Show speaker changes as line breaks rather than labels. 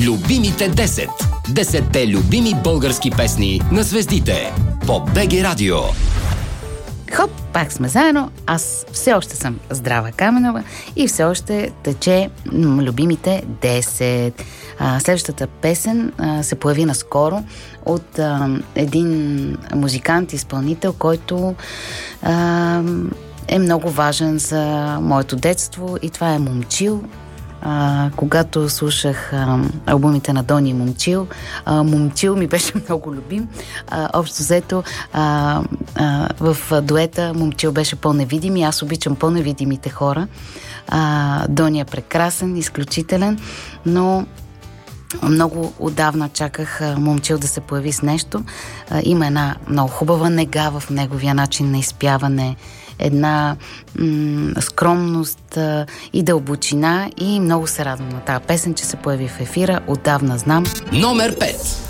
Любимите 10. 10-те любими български песни на звездите по БГ Радио.
Хоп, пак сме заедно. Аз все още съм Здрава Каменова и все още тече любимите 10. Следващата песен се появи наскоро от един музикант, изпълнител, който е много важен за моето детство, и това е Момчил. Когато слушах албумите на Дони и Момчил, Момчил ми беше много любим. Общо взето в дуета Момчил беше по-невидим и аз обичам по-невидимите хора. Дони е прекрасен, изключителен, но много отдавна чаках Момчил да се появи с нещо. Има една много хубава нега в неговия начин на изпяване, една скромност и дълбочина, и много се радвам на тази песен, че се появи в ефира. Отдавна знам.
Номер 5.